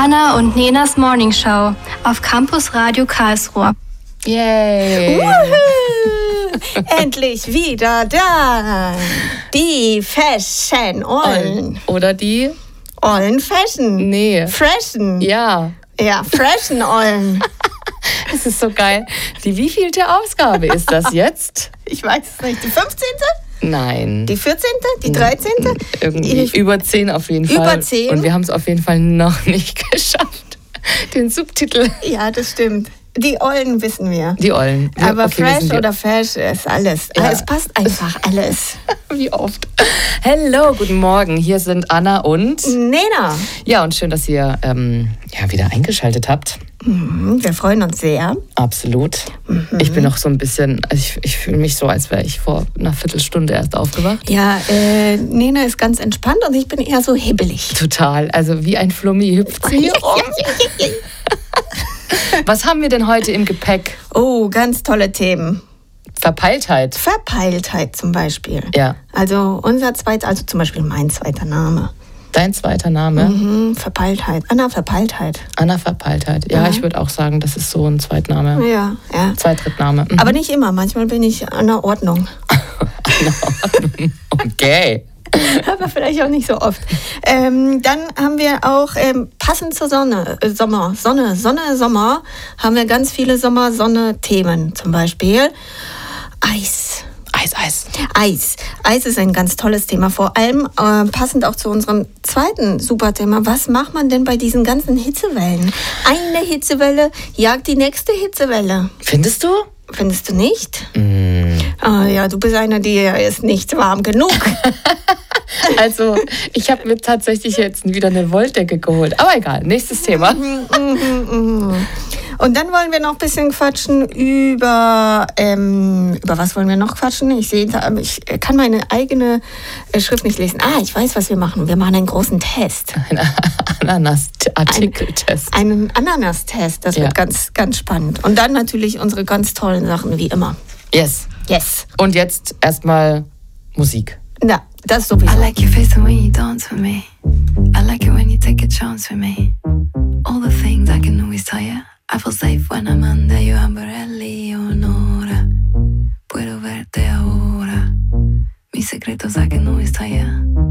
Anna und Nenas Morning Show auf Campus Radio Karlsruhe. Yay! Endlich wieder da. Die Fashion Ollen. Oder die? Ollen Fashion. Nee. Freshen. Ja. Ja, Freshen Ollen. Es ist so geil. Die wievielte Ausgabe ist das jetzt? Ich weiß es nicht. Die 15.? Nein. Die 14.? Die 13.? Irgendwie über 10 auf jeden Fall. Über 10? Und wir haben es auf jeden Fall noch nicht geschafft. Den Subtitel. Ja, das stimmt. Die Ollen wissen wir. Die Ollen. Ja, Aber okay, fresh oder fash ist alles. Ja. Es passt einfach alles. Wie oft. Hello, guten Morgen. Hier sind Anna und Nena. Ja, und schön, dass ihr wieder eingeschaltet habt. Wir freuen uns sehr. Absolut. Ich bin noch so ein bisschen, also ich fühle mich so, als wäre ich vor einer Viertelstunde erst aufgewacht. Ja, Nena ist ganz entspannt und ich bin eher so hibbelig. Total. Also wie ein Flummi hüpft sie rum. Was haben wir denn heute im Gepäck? Oh, ganz tolle Themen. Verpeiltheit. Verpeiltheit zum Beispiel. Ja. Also zum Beispiel mein zweiter Name. Dein zweiter Name? Verpeiltheit. Anna Verpeiltheit. Anna Verpeiltheit. Ja, ich würde auch sagen, das ist so ein Zweitname. Ja. Zweitrittname. Aber nicht immer. Manchmal bin ich an der Ordnung. Okay. Aber vielleicht auch nicht so oft. Dann haben wir auch passend zur Sonne, Sommer, haben wir ganz viele Sommer-Sonne-Themen. Zum Beispiel Eis. Eis ist ein ganz tolles Thema. Vor allem passend auch zu unserem zweiten Superthema. Was macht man denn bei diesen ganzen Hitzewellen? Eine Hitzewelle jagt die nächste Hitzewelle. Findest du? Findest du nicht? Ja, du bist einer, die ist nicht warm genug. Also, ich habe mir tatsächlich jetzt wieder eine Wolldecke geholt. Aber egal, nächstes Thema. Und dann wollen wir noch ein bisschen quatschen über was wollen wir noch quatschen? Ich kann meine eigene Schrift nicht lesen. Ich weiß, was wir machen. Wir machen einen großen Test. Ein Ananas-Artikeltest. Einen Ananas-Test. Das wird ganz, ganz spannend. Und dann natürlich unsere ganz tollen Sachen, wie immer. Yes. Und jetzt erstmal Musik. Na, das sowieso. I like your face and when you dance with me. I like it when you take a chance with me. All the things I can always tell you. I feel safe when I'm under your umbrella, Leonora. Puedo verte ahora. Mis secretos I can always tell you.